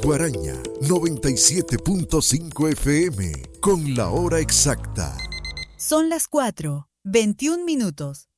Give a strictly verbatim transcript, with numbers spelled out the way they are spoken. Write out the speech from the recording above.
Guaraña noventa y siete punto cinco F M con la hora exacta. Son las cuatro, veintiún minutos.